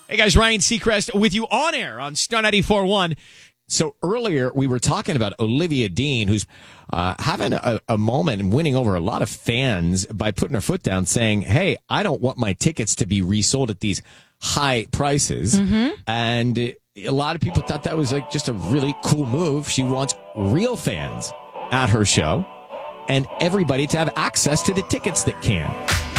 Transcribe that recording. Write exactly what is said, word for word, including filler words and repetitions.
Hey guys, Ryan Seacrest with you on air on Star ninety-four point one. So earlier we were talking about Olivia Dean, who's uh, having a, a moment and winning over a lot of fans by putting her foot down, saying, hey, I don't want my tickets to be resold at these high prices. Mm-hmm. And a lot of people thought that was like just a really cool move. She wants real fans at her show and everybody to have access to the tickets that can.